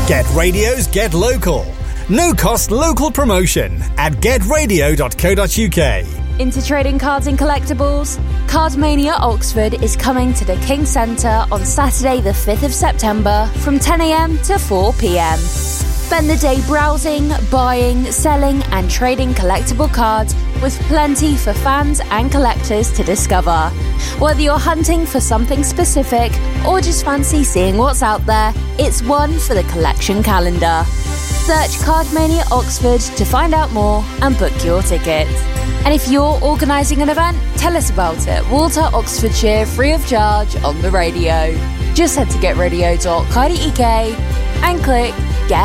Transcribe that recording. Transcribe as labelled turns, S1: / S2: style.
S1: Get Radio's Get Local. No cost local promotion at getradio.co.uk.
S2: Into trading cards and collectibles? Cardmania Oxford is coming to the King Centre on Saturday the 5th of September from 10am to 4pm. Spend the day browsing, buying, selling and trading collectible cards with plenty for fans and collectors to discover. Whether you're hunting for something specific or just fancy seeing what's out there, it's one for the collection calendar. Search Cardmania Oxford to find out more and book your ticket. And if you're organising an event, tell us about it. Walter Oxfordshire free of charge on the radio. Just head to getradio.co.uk and click